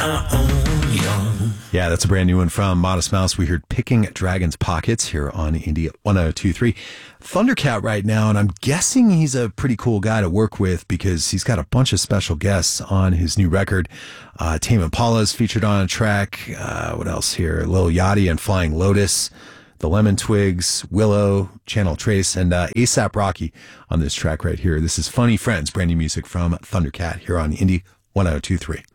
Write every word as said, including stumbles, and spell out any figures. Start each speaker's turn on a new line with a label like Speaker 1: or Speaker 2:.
Speaker 1: Yeah, that's a brand new one from Modest Mouse. We heard Picking Dragon's Pockets here on Indie one oh two point three. Thundercat right now, and I'm guessing he's a pretty cool guy to work with because he's got a bunch of special guests on his new record. Uh, Tame Impala's featured on a track. Uh, what else here? Lil Yachty and Flying Lotus, The Lemon Twigs, Willow, Channel Trace, and uh, ASAP Rocky on this track right here. This is Funny Friends, brand new music from Thundercat here on Indie one oh two point three.